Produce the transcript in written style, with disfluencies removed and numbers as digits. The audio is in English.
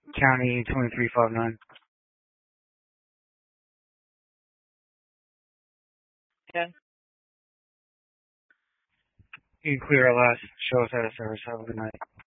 County 2359. Yeah. You can clear our last show us out of service. Have a good night.